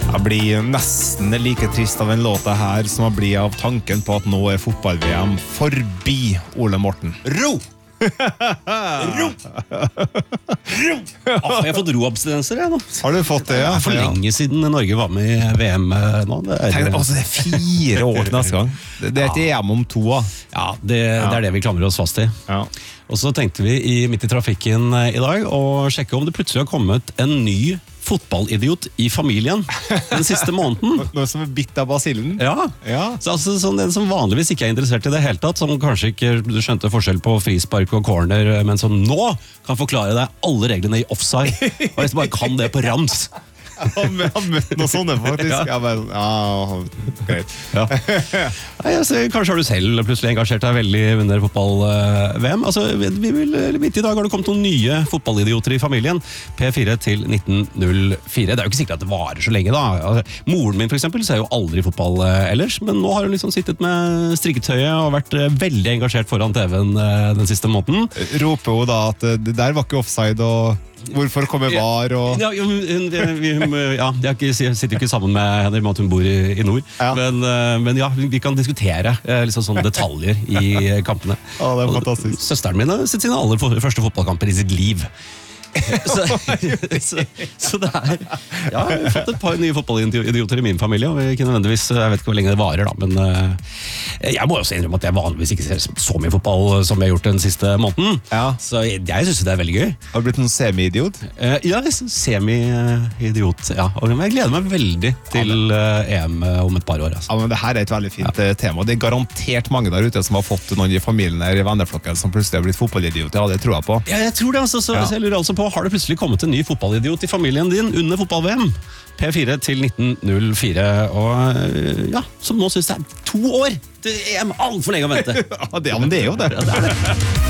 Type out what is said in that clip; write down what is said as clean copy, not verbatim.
Jeg blir nesten like trist av den låta her som jeg blir av tanken på at nå fotball-VM forbi Ole Morten. Ro! Ro! Ro! Jeg har fått roabstinenser jeg nå. Har du fått det, ja? Det for lenge siden Norge var med I VM nå. Tenk, altså, det 4 år til neste gang. Det et EM om 2 da. Ja, det det vi klamrer oss fast I. Ja. Og så tenkte vi midt I trafikken I dag å sjekke om det plutselig har kommet en ny fotballidiot I familien den siste måneden. Noe som bitt av basillen. Ja, Ja. Så altså, sånn en som vanligvis ikke interessert I det hele tatt, som kanskje ikke skjønte forskjell på frispark og corner, men som nå kan forklare deg alle reglene I offside, og hvis du bare kan det på rams. Jeg har møtt noen sånne faktisk. Ja. Jeg bare, ja, greit. Ja. Nei, altså, kanskje har du selv plutselig engasjert deg veldig under fotball-VM. Altså, midt I dag har det kommet noen nye fotballidioter I familien. P4 til 1904. Det jo ikke sikkert at det varer så lenge da. Altså, moren min for eksempel ser jo aldri fotball ellers, men nå har hun liksom sittet med strikketøyet og vært veldig engasjert foran TV-en den siste måneden. Roper hun da at det der var ikke offside og hvorfor kommer VAR og... Ja, jeg sitter ikke sammen med henne I og med at hun bor I nord, Ja. men ja, vi kan diskutere liksom sånne detaljer I kampene. Ja, det fantastisk. Søsteren min har sett sine aller første fotballkamper I sitt liv. så det ja, jeg har fått et par nye fotballidioter I min familie, og ikke nødvendigvis, jeg vet ikke hvor lenge det varer da, men jeg må også innrømme at jeg vanligvis ikke ser så mye fotball som jeg har gjort den siste måneden, Ja. så jeg synes det veldig gøy. Har du blitt en semi-idiot? Ja, semi-idiot, ja, og jeg gleder meg veldig til EM om et par år. Altså. Ja, men det her et veldig fint tema. Det garantert mange der ute som har fått noen I familien eller I venneflokken som plutselig har blitt fotballidiot. Ja, det tror jeg på. Ja, jeg tror det, altså, så jeg lurer altså på, har det plutselig kommet en ny fotballidiot I familien din under fotball-VM? P4 til 1904, og ja, som nå synes det 2 år til EM, alt for lenge å vente. Ja, men det jo det. Ja, det det.